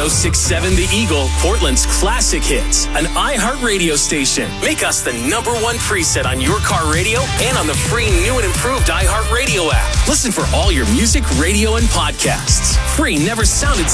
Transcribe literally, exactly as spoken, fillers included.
oh six point seven The Eagle, Portland's classic hits. An iHeartRadio station. Make us the number one preset on your car radio and on the free new and improved iHeartRadio app. Listen for all your music, radio, and podcasts. Free never sounded